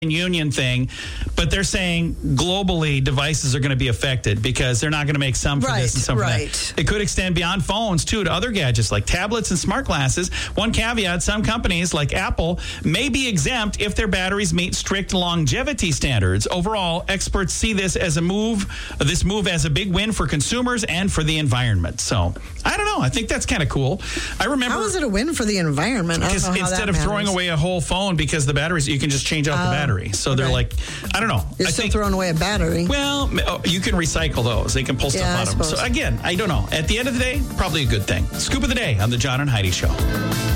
Union thing, but they're saying globally devices are going to be affected because they're not going to make some for this and some for that. It could extend beyond phones too to other gadgets like tablets and smart glasses. One caveat, some companies like Apple may be exempt if their batteries meet strict longevity standards. Overall, experts see this move as a big win for consumers and for the environment. So, I don't know. I think that's kind of cool. I remember. How is it a win for the environment? Because instead of throwing away a whole phone because the batteries, you can just change out the battery. So they're like, I don't know. You're still throwing away a battery. Well, you can recycle those. They can pull stuff out of them. So again, I don't know. At the end of the day, probably a good thing. Scoop of the day on the John and Heidi Show.